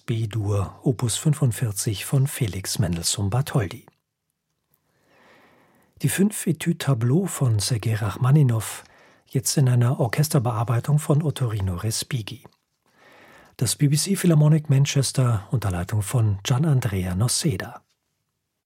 B-Dur, Opus 45 von Felix Mendelssohn Bartholdy. Die 5 Etüdes-Tableaux von Sergei Rachmaninow, jetzt in einer Orchesterbearbeitung von Ottorino Respighi. Das BBC Philharmonic Manchester unter Leitung von Gian Andrea Noseda.